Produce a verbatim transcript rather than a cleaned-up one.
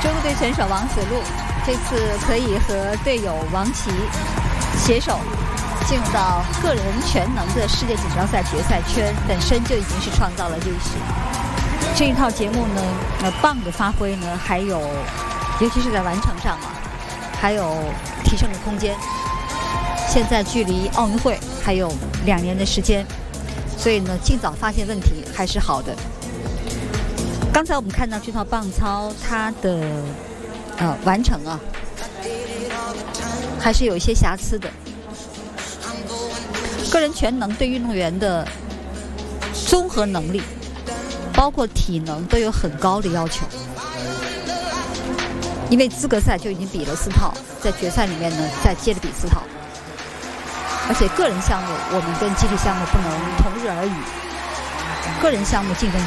水务队选手王子路这次可以和队友王琦携手进入到个人全能的世界锦标赛决赛圈，本身就已经是创造了历史。这一套节目呢，呃，棒的发挥呢，还有尤其是在完成上啊，还有提升的空间。现在距离奥运会还有两年的时间，所以呢，尽早发现问题还是好的。刚才我们看到这套棒操，它的呃完成啊，还是有一些瑕疵的。个人全能对运动员的综合能力，包括体能都有很高的要求。因为资格赛就已经比了四套，在决赛里面呢再接着比四套，而且个人项目我们跟集体项目不能同日而语，个人项目竞争